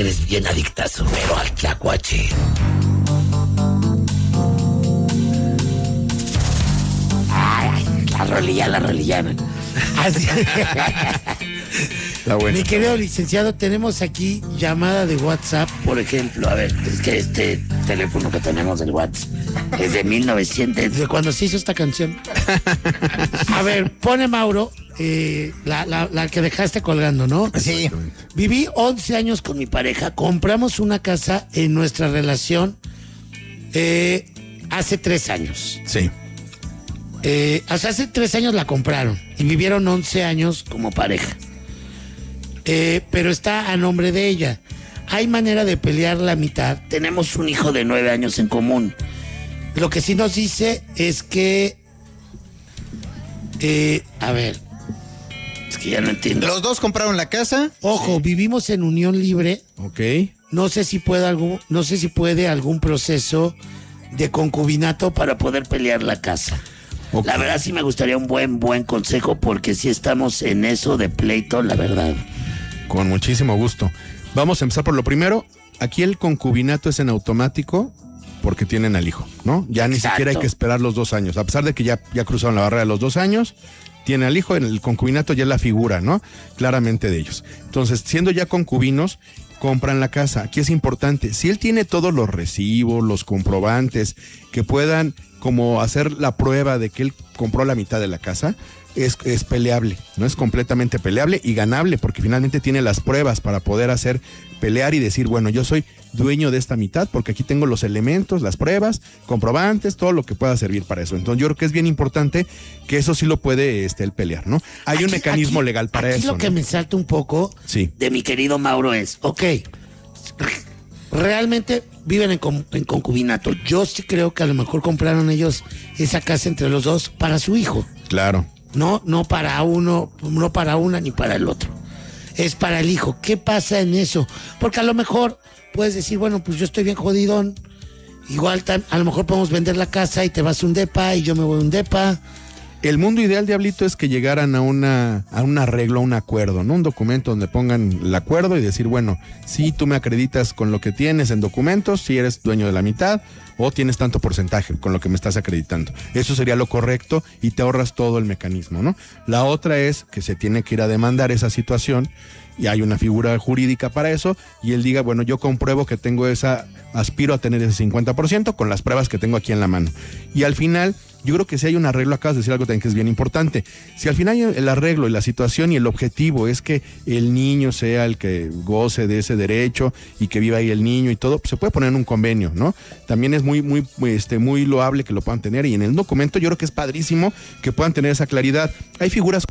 que eres bien adictazo, pero al tlacuache. Ay, la rolilla. Así. Está bueno. Mi querido licenciado, tenemos aquí llamada de WhatsApp, por ejemplo. A ver, es que este teléfono que tenemos del WhatsApp es de 1900, de cuando se hizo esta canción. A ver, pone Mauro, la que dejaste colgando, ¿no? Sí. Viví 11 años con mi pareja, compramos una casa en nuestra relación hace 3 años. Sí. Hace 3 años la compraron y vivieron 11 años como pareja. Pero está a nombre de ella. Hay manera de pelear la mitad. Tenemos un hijo de 9 años en común. Lo que sí nos dice es que... a ver... Es que ya no entiendo. Los dos compraron la casa. Ojo, vivimos en unión libre. Ok. No sé si puede algún proceso de concubinato para poder pelear la casa. Okay. La verdad sí me gustaría un buen consejo, porque sí estamos en eso de pleito, la verdad. Con muchísimo gusto. Vamos a empezar por lo primero. Aquí el concubinato es en automático porque tienen al hijo, ¿no? Ya ni Exacto. siquiera hay que esperar los 2 años. A pesar de que ya cruzaron la barrera de los 2 años, tiene al hijo. En el concubinato ya es la figura, ¿no? Claramente de ellos. Entonces, siendo ya concubinos, compran la casa. Aquí es importante, si él tiene todos los recibos, los comprobantes, que puedan como hacer la prueba de que él compró la mitad de la casa, es peleable, no es completamente peleable y ganable, porque finalmente tiene las pruebas para poder hacer pelear y decir, bueno, yo soy dueño de esta mitad porque aquí tengo los elementos, las pruebas, comprobantes, todo lo que pueda servir para eso. Entonces yo creo que es bien importante que eso sí lo puede él pelear, ¿no? Hay un mecanismo legal para aquí eso. Lo que ¿no? me salta un poco de mi querido Mauro es, ok, realmente viven en concubinato. Yo sí creo que a lo mejor compraron ellos esa casa entre los dos para su hijo. Claro. No para uno, no para una ni para el otro. Es para el hijo. ¿Qué pasa en eso? Porque a lo mejor puedes decir, bueno, pues yo estoy bien jodidón. Igual a lo mejor podemos vender la casa y te vas a un depa y yo me voy a un depa. El mundo ideal, Diablito, es que llegaran a un arreglo, a un acuerdo, ¿no? Un documento donde pongan el acuerdo y decir, bueno, si tú me acreditas con lo que tienes en documentos, si eres dueño de la mitad o tienes tanto porcentaje con lo que me estás acreditando. Eso sería lo correcto y te ahorras todo el mecanismo, ¿no? La otra es que se tiene que ir a demandar esa situación y hay una figura jurídica para eso y él diga, bueno, yo compruebo que tengo aspiro a tener ese 50% con las pruebas que tengo aquí en la mano. Y al final... Yo creo que si hay un arreglo, acabas de decir algo también que es bien importante. Si al final el arreglo y la situación y el objetivo es que el niño sea el que goce de ese derecho y que viva ahí el niño y todo, pues se puede poner en un convenio, ¿no? También es muy loable que lo puedan tener y en el documento yo creo que es padrísimo que puedan tener esa claridad. Hay figuras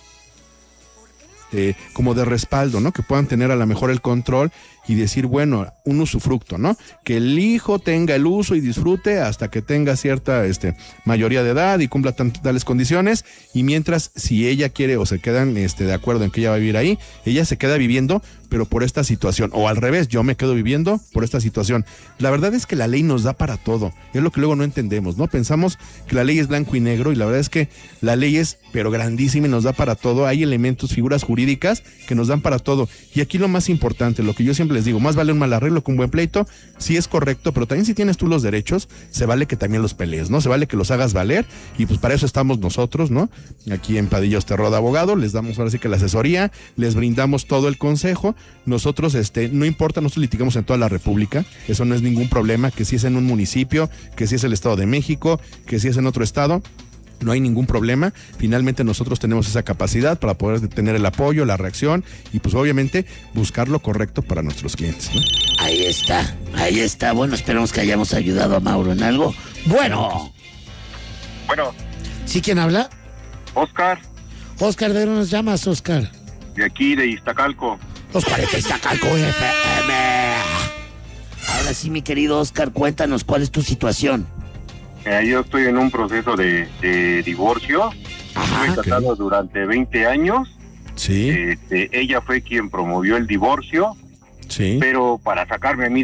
como de respaldo, ¿no? Que puedan tener a lo mejor el control y decir, bueno, un usufructo, ¿no? Que el hijo tenga el uso y disfrute hasta que tenga cierta mayoría de edad y cumpla tales condiciones, y mientras, si ella quiere o se quedan de acuerdo en que ella va a vivir ahí, ella se queda viviendo, pero por esta situación, o al revés, yo me quedo viviendo por esta situación. La verdad es que la ley nos da para todo, es lo que luego no entendemos, ¿no? Pensamos que la ley es blanco y negro, y la verdad es que la ley es, pero grandísima y nos da para todo. Hay elementos, figuras jurídicas que nos dan para todo, y aquí lo más importante, lo que yo siempre les digo, más vale un mal arreglo que un buen pleito. Sí es correcto, pero también si tienes tú los derechos, se vale que también los pelees, ¿no? Se vale que los hagas valer, y pues para eso estamos nosotros, ¿no? Aquí en Padilla Osterroda Abogado, les damos ahora sí que la asesoría, les brindamos todo el consejo. Nosotros, no importa, nosotros litigamos en toda la República, eso no es ningún problema, que si es en un municipio, que si es el Estado de México, que si es en otro estado, no hay ningún problema. Finalmente nosotros tenemos esa capacidad para poder tener el apoyo, la reacción y pues obviamente buscar lo correcto para nuestros clientes, ¿no? Ahí está. Bueno, esperamos que hayamos ayudado a Mauro en algo. Bueno. ¿Sí, quién habla? Oscar, Oscar, ¿de dónde nos llamas, Oscar? de aquí, de Iztacalco. Oscar de Iztacalco FM. Ahora sí, mi querido Oscar, cuéntanos cuál es tu situación. Yo estoy en un proceso de divorcio. Ajá. Estuve casado durante 20 años. Sí, Ella fue quien promovió el divorcio, sí. pero para sacarme a mí